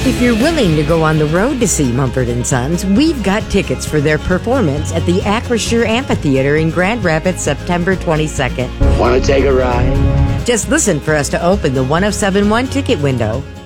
If you're willing to go on the road to see Mumford & Sons, we've got tickets for their performance at the Acrisure Amphitheater in Grand Rapids, September 22nd. Want to take a ride? Just listen for us to open the 1071 ticket window.